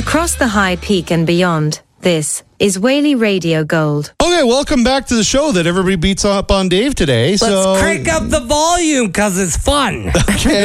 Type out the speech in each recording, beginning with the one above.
Across the high peak and beyond, this is Whaley Radio Gold. Okay, welcome back to the show that everybody beats up on Dave today. Let's crank up the volume because it's fun. Okay.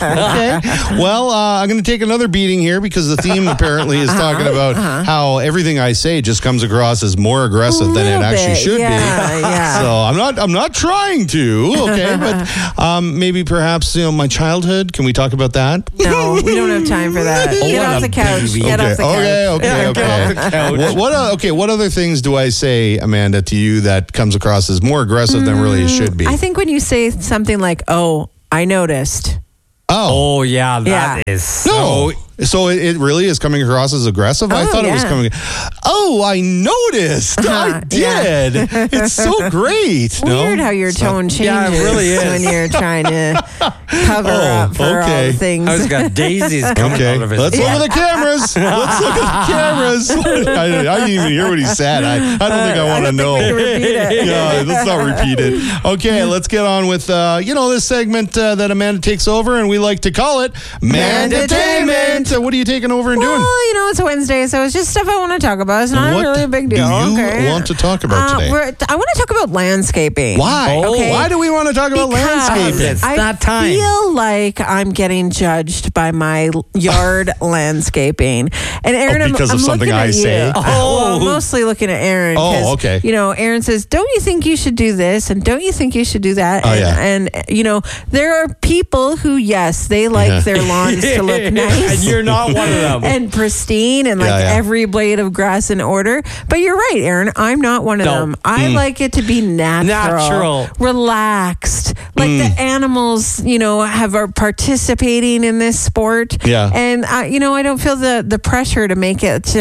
Well, I'm going to take another beating here because the theme apparently is talking about how everything I say just comes across as more aggressive than it actually should be. Yeah. So I'm not trying to. Okay, but maybe perhaps my childhood. Can we talk about that? No, we don't have time for that. Get off the couch. Get off the couch. Okay. Get off the couch. What other things do I say, Amanda, to you that comes across as more aggressive than really it should be? I think when you say something like, "Oh, I noticed." Oh, yeah, that is so... So it really is coming across as aggressive? I thought it was coming... Oh, I noticed. I did. It's so great. Weird how your tone changes it really is. when you're trying to cover up for all the things. I just got daisies coming out of it. Let's look at the cameras. Let's look at the cameras. I didn't even hear what he said. I don't think I want to know. Yeah, let's not repeat it. Okay, let's get on with, this segment that Amanda takes over, and we like to call it Mandatainment. What are you taking over and doing? Well, it's a Wednesday, so it's just stuff I want to talk about. It's not really a big deal. Do you want to talk about today? I want to talk about landscaping. Why? Okay. Why do we want to talk about landscaping? It's not time. I feel like I'm getting judged by my yard landscaping. And Aaron, because I'm of something looking I at say? you. Well, I'm mostly looking at Aaron. Oh, okay. Aaron says, don't you think you should do this? And don't you think you should do that? Oh, and there are people who, yes, they like their lawns to look nice. And you're not one of them. And pristine and every blade of grass in order. But you're right, Aaron. I'm not one of them. I like it to be natural. Relaxed. Like the animals, are participating in this sport. Yeah. And, I don't feel the pressure to make it...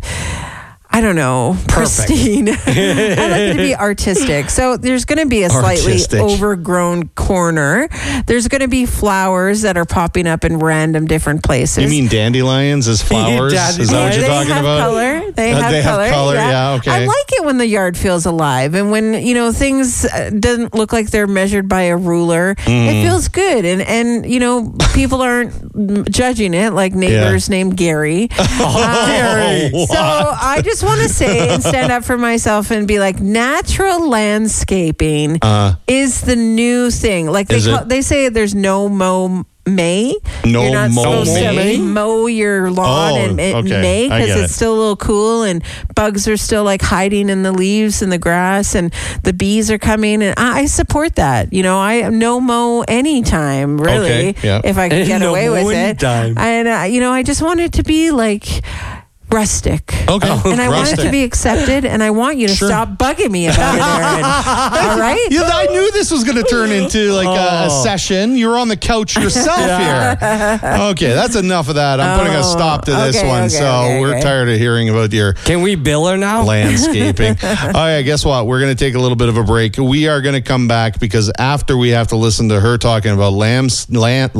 I don't know, pristine. I like it to be artistic. So there's going to be a slightly overgrown corner. There's going to be flowers that are popping up in random different places. You mean dandelions as flowers? Is that what you're talking about? Color. They have color. Yeah, okay. I like it when the yard feels alive and when, things doesn't look like they're measured by a ruler. It feels good. And people aren't judging it like neighbors named Gary. Gary. So I just want to say and stand up for myself and be like, natural landscaping is the new thing. Like they say there's no mow May. No You're not mow supposed May? to mow your lawn in May because it's still a little cool and bugs are still like hiding in the leaves and the grass and the bees are coming, and I support that. I no mow anytime really if I can get away with it. Time. And I just want it to be like rustic. Okay. And I want it to be accepted, and I want you to stop bugging me about it, Aaron. All right? Yeah, I knew this was going to turn into like a session. You're on the couch yourself here. Okay, that's enough of that. I'm putting a stop to this one. We're tired of hearing about your... Can we bill her now? Landscaping. Oh, yeah, guess what? We're going to take a little bit of a break. We are going to come back because after we have to listen to her talking about landscaping,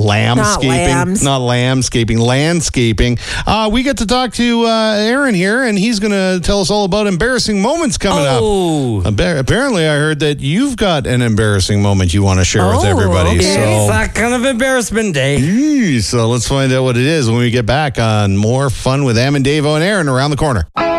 we get to talk to Aaron here, and he's going to tell us all about embarrassing moments coming up. Apparently, I heard that you've got an embarrassing moment you want to share with everybody. Okay. It's that kind of embarrassment day. So let's find out what it is when we get back on more fun with Am and Davo and Aaron around the corner.